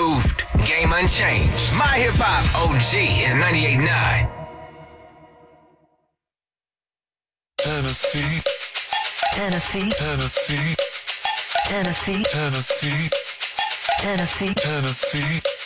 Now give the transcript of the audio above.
unmoved, game unchanged. My Hip Hop OG is 98.9. Tennessee, Tennessee, Tennessee, Tennessee, Tennessee, Tennessee, Tennessee.